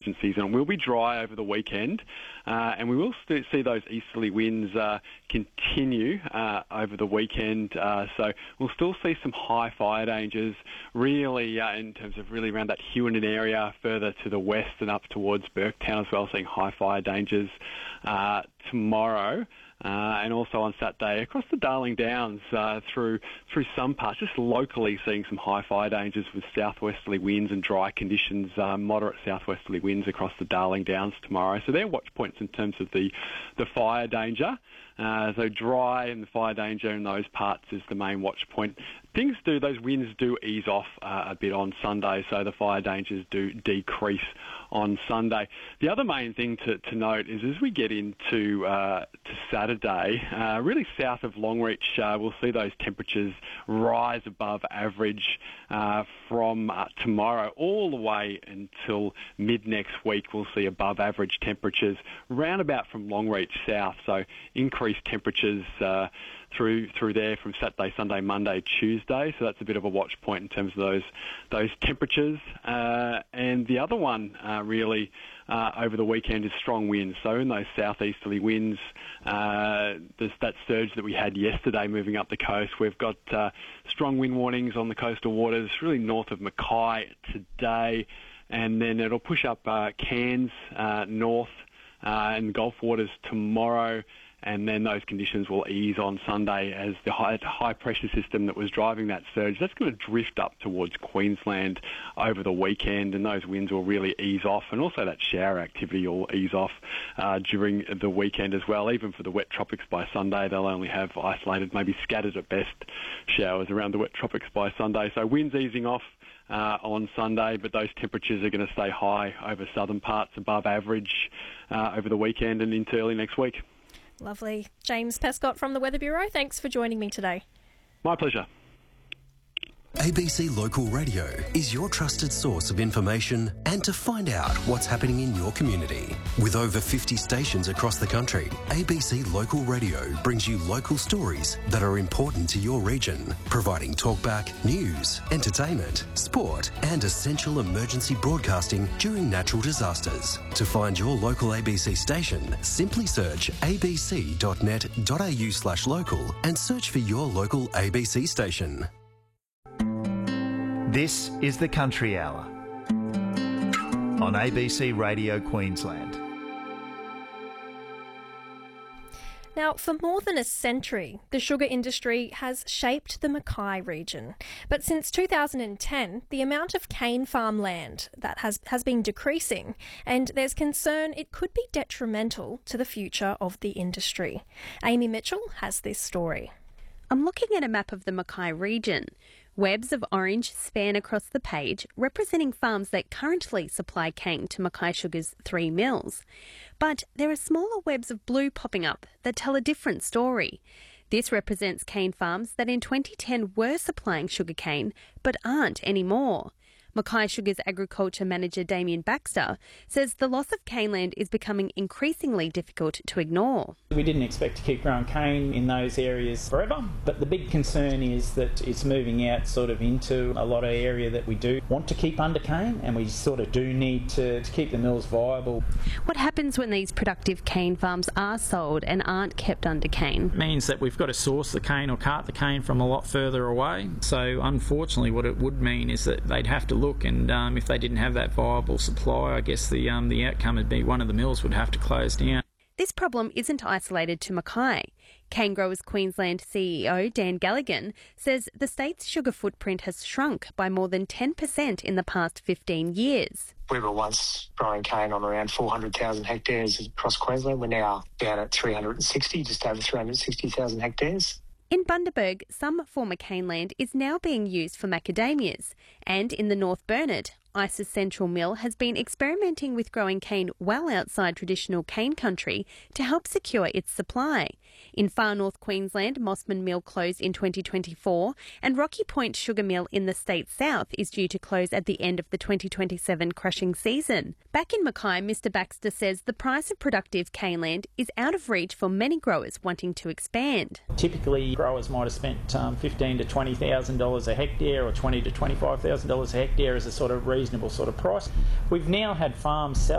emergencies, and it will be dry over the weekend, and we will see those easterly winds continue over the weekend, so we'll still see some high fire dangers, really in terms of really around that Hughenden area, further to the west and up towards Burketown as well, seeing high fire dangers tomorrow. And also on Saturday across the Darling Downs through some parts, just locally seeing some high fire dangers with southwesterly winds and dry conditions, moderate southwesterly winds across the Darling Downs tomorrow. So they're watch points in terms of the fire danger. So dry and the fire danger in those parts is the main watch point. Those winds do ease off a bit on Sunday, so the fire dangers do decrease on Sunday. The other main thing to note is as we get into to Saturday, really south of Longreach, we'll see those temperatures rise above average from tomorrow all the way until mid-next week. We'll see above average temperatures round about from Longreach south, so increased temperatures through there from Saturday, Sunday, Monday, Tuesday. So that's a bit of a watch point in terms of those temperatures. And the other one really over the weekend is strong winds. So in those southeasterly winds, there's that surge that we had yesterday moving up the coast. We've got strong wind warnings on the coastal waters, really north of Mackay today, and then it'll push up Cairns north and Gulf waters tomorrow. And then those conditions will ease on Sunday as the high pressure system that was driving that surge, that's going to drift up towards Queensland over the weekend, and those winds will really ease off, and also that shower activity will ease off during the weekend as well. Even for the wet tropics by Sunday, they'll only have isolated, maybe scattered at best, showers around the wet tropics by Sunday. So winds easing off on Sunday, but those temperatures are going to stay high over southern parts, above average over the weekend and into early next week. Lovely. James Pescott from the Weather Bureau, thanks for joining me today. My pleasure. ABC Local Radio is your trusted source of information and to find out what's happening in your community. With over 50 stations across the country, ABC Local Radio brings you local stories that are important to your region, providing talkback, news, entertainment, sport and essential emergency broadcasting during natural disasters. To find your local ABC station, simply search abc.net.au/local and search for your local ABC station. This is the Country Hour on ABC Radio Queensland. Now, for more than a century, the sugar industry has shaped the Mackay region. But since 2010, the amount of cane farmland that has been decreasing, and there's concern it could be detrimental to the future of the industry. Amy Mitchell has this story. I'm looking at a map of the Mackay region. Webs of orange span across the page, representing farms that currently supply cane to Mackay Sugar's 3 mills. But there are smaller webs of blue popping up that tell a different story. This represents cane farms that in 2010 were supplying sugarcane, but aren't anymore. Mackay Sugar's agriculture manager Damien Baxter says the loss of cane land is becoming increasingly difficult to ignore. We didn't expect to keep growing cane in those areas forever, but the big concern is that it's moving out sort of into a lot of area that we do want to keep under cane, and we sort of do need to keep the mills viable. What happens when these productive cane farms are sold and aren't kept under cane? It means that we've got to source the cane or cart the cane from a lot further away. So unfortunately what it would mean is that they'd have to look, and if they didn't have that viable supply, I guess the outcome would be one of the mills would have to close down. This problem isn't isolated to Mackay. Cane Growers Queensland CEO Dan Galligan says the state's sugar footprint has shrunk by more than 10% in the past 15 years. We were once growing cane on around 400,000 hectares across Queensland. We're now down at 360, just over 360,000 hectares. In Bundaberg, some former cane land is now being used for macadamias, and in the North Burnett, Isis Central Mill has been experimenting with growing cane well outside traditional cane country to help secure its supply. In far north Queensland, Mossman Mill closed in 2024, and Rocky Point Sugar Mill in the state's south is due to close at the end of the 2027 crushing season. Back in Mackay, Mr Baxter says the price of productive cane land is out of reach for many growers wanting to expand. Typically, growers might have spent $15,000 to $20,000 a hectare or $20,000 to $25,000 a hectare as a sort of reasonable sort of price. We've now had farms sell